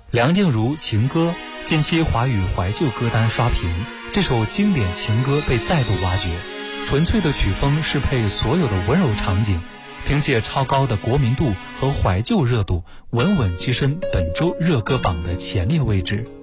梁静茹《情歌》近期华语怀旧歌单刷屏，这首经典情歌被再度挖掘。纯粹的曲风适配所有的温柔场景，凭借超高的国民度和怀旧热度，稳稳跻身本周热歌榜的前列位置。